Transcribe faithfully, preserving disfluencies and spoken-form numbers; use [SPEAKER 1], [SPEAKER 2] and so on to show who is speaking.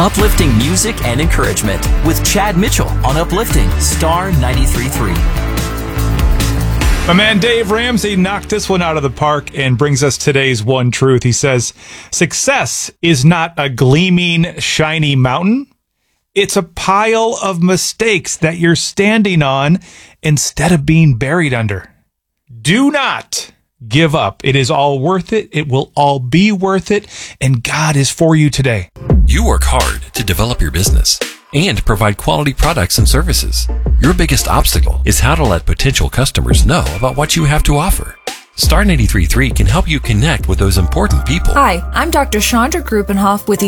[SPEAKER 1] Uplifting music and encouragement with Chad Mitchell on Uplifting Star ninety-three point three.
[SPEAKER 2] My man Dave Ramsey knocked this one out of the park and brings us today's one truth. He says, success is not a gleaming, shiny mountain. It's a pile of mistakes that you're standing on instead of being buried under. Do not give up. It is all worth it. It will all be worth it. And God is for you today.
[SPEAKER 3] You work hard to develop your business and provide quality products and services. Your biggest obstacle is how to let potential customers know about what you have to offer. Star ninety-three point three can help you connect with those important people.
[SPEAKER 4] Hi, I'm Doctor Chandra Grubenhoff with